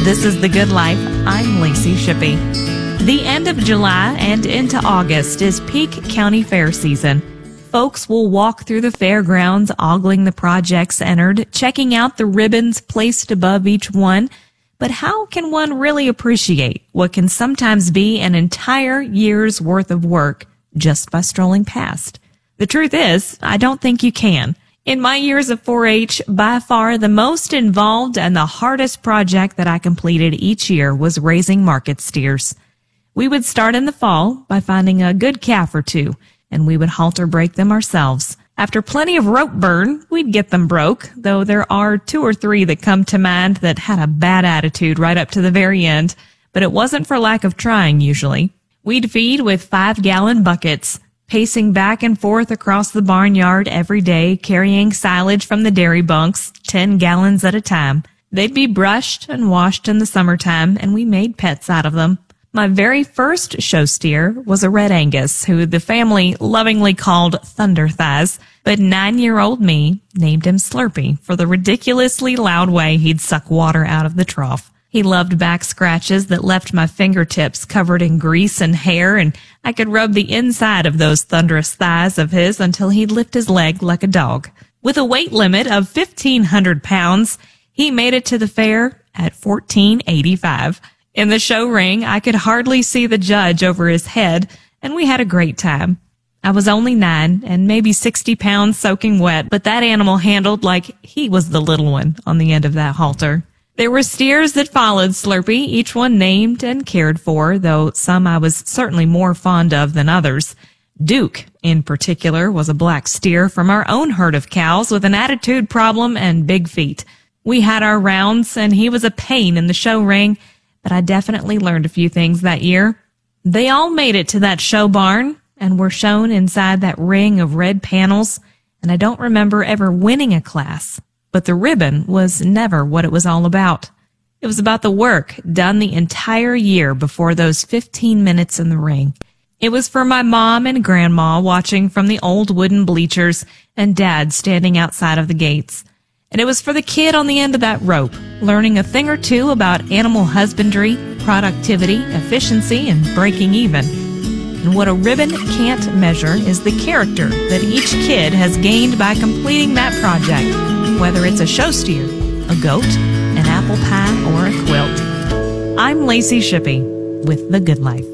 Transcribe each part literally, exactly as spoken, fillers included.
This is The Good Life. I'm Lacey Shippey. The end of July and into August is peak county fair season. Folks will walk through the fairgrounds, ogling the projects entered, checking out the ribbons placed above each one. But how can one really appreciate what can sometimes be an entire year's worth of work just by strolling past? The truth is, I don't think you can. In my years of four H, by far the most involved and the hardest project that I completed each year was raising market steers. We would start in the fall by finding a good calf or two, and we would halter break them ourselves. After plenty of rope burn, we'd get them broke, though there are two or three that come to mind that had a bad attitude right up to the very end, but it wasn't for lack of trying usually. We'd feed with five-gallon buckets, pacing back and forth across the barnyard every day, carrying silage from the dairy bunks, ten gallons at a time. They'd be brushed and washed in the summertime, and we made pets out of them. My very first show steer was a Red Angus, who the family lovingly called Thunder Thighs, but nine-year-old me named him Slurpee for the ridiculously loud way he'd suck water out of the trough. He loved back scratches that left my fingertips covered in grease and hair, and I could rub the inside of those thunderous thighs of his until he'd lift his leg like a dog. With a weight limit of fifteen hundred pounds, he made it to the fair at fourteen eighty-five. In the show ring, I could hardly see the judge over his head, and we had a great time. I was only nine and maybe sixty pounds soaking wet, but that animal handled like he was the little one on the end of that halter. There were steers that followed Slurpee, each one named and cared for, though some I was certainly more fond of than others. Duke, in particular, was a black steer from our own herd of cows with an attitude problem and big feet. We had our rounds, and he was a pain in the show ring, but I definitely learned a few things that year. They all made it to that show barn and were shown inside that ring of red panels, and I don't remember ever winning a class. But the ribbon was never what it was all about. It was about the work done the entire year before those fifteen minutes in the ring. It was for my mom and grandma watching from the old wooden bleachers and dad standing outside of the gates. And it was for the kid on the end of that rope, learning a thing or two about animal husbandry, productivity, efficiency, and breaking even. And what a ribbon can't measure is the character that each kid has gained by completing that project, whether it's a show steer, a goat, an apple pie, or a quilt. I'm Lacey Shippey with The Good Life.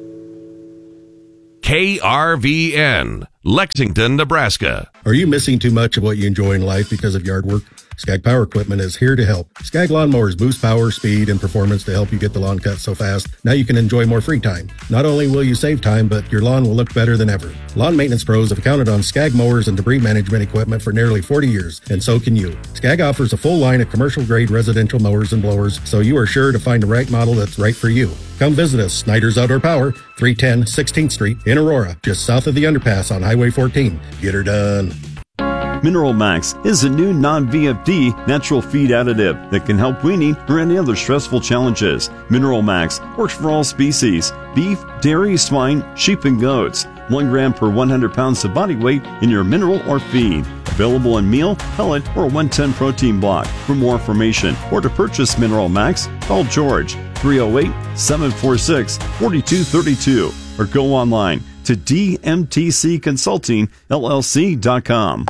K R V N, Lexington, Nebraska. Are you missing too much of what you enjoy in life because of yard work? Skag Power Equipment is here to help. Skag lawnmowers boost power, speed, and performance to help you get the lawn cut so fast. Now you can enjoy more free time. Not only will you save time, but your lawn will look better than ever. Lawn maintenance pros have counted on Skag mowers and debris management equipment for nearly forty years, and so can you. Skag offers a full line of commercial-grade residential mowers and blowers, so you are sure to find the right model that's right for you. Come visit us, Snyder's Outdoor Power, three ten sixteenth Street in Aurora, just south of the underpass on Highway fourteen. Get her done. Mineral Max is a new non-V F D natural feed additive that can help weaning or any other stressful challenges. Mineral Max works for all species: beef, dairy, swine, sheep, and goats. One gram per one hundred pounds of body weight in your mineral or feed. Available in meal, pellet, or one ten protein block. For more information or to purchase Mineral Max, call George three oh eight, seven four six, four two three two or go online to D M T C Consulting L L C dot com.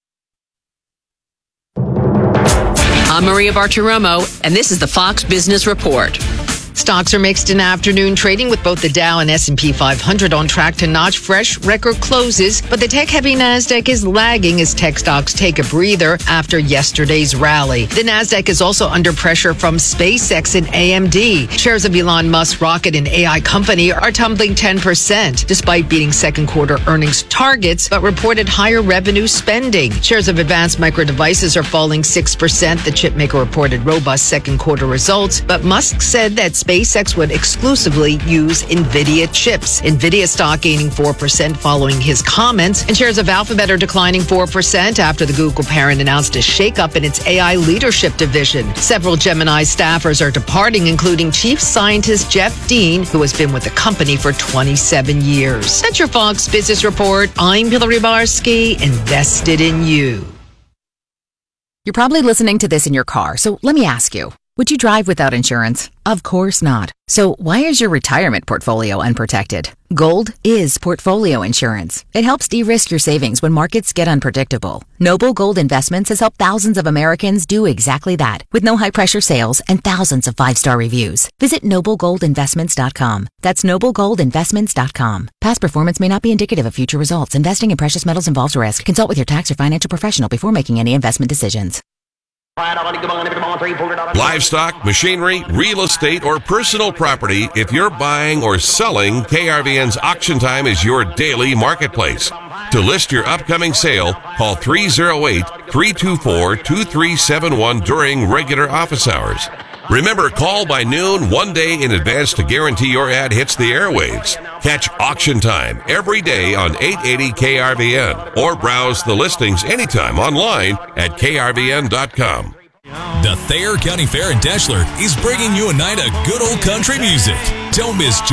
I'm Maria Bartiromo, and this is the Fox Business Report. Stocks are mixed in afternoon trading, with both the Dow and S and P five hundred on track to notch fresh record closes, but the tech-heavy NASDAQ is lagging as tech stocks take a breather after yesterday's rally. The NASDAQ is also under pressure from SpaceX and A M D. Shares of Elon Musk's rocket and A I company are tumbling ten percent, despite beating second quarter earnings targets, but reported higher revenue spending. Shares of Advanced Micro Devices are falling six percent. The chipmaker reported robust second quarter results, but Musk said that SpaceX would exclusively use NVIDIA chips. NVIDIA stock gaining four percent following his comments, and shares of Alphabet are declining four percent after the Google parent announced a shakeup in its A I leadership division. Several Gemini staffers are departing, including Chief Scientist Jeff Dean, who has been with the company for twenty-seven years. That's your Fox Business Report. I'm Hillary Barsky, invested in you. You're probably listening to this in your car, so let me ask you. Would you drive without insurance? Of course not. So why is your retirement portfolio unprotected? Gold is portfolio insurance. It helps de-risk your savings when markets get unpredictable. Noble Gold Investments has helped thousands of Americans do exactly that, with no high-pressure sales and thousands of five-star reviews. Visit noble gold investments dot com. That's noble gold investments dot com. Past performance may not be indicative of future results. Investing in precious metals involves risk. Consult with your tax or financial professional before making any investment decisions. Livestock, machinery, real estate, or personal property, if you're buying or selling, K R V N's Auction Time is your daily marketplace. To list your upcoming sale, call three oh eight, three two four, two three seven one during regular office hours. Remember, call by noon one day in advance to guarantee your ad hits the airwaves. Catch Auction Time every day on eight eighty K R V N or browse the listings anytime online at K R V N dot com. The Thayer County Fair in Deshler is bringing you a night of good old country music. Don't miss